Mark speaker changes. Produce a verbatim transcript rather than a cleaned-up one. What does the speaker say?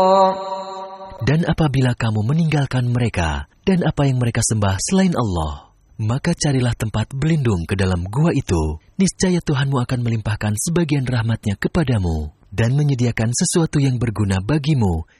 Speaker 1: Dan apabila kamu meninggalkan mereka dan apa yang mereka sembah selain Allah, maka carilah tempat berlindung ke dalam gua itu. Niscaya Tuhanmu akan melimpahkan sebagian rahmat-Nya kepadamu dan menyediakan sesuatu yang berguna bagimu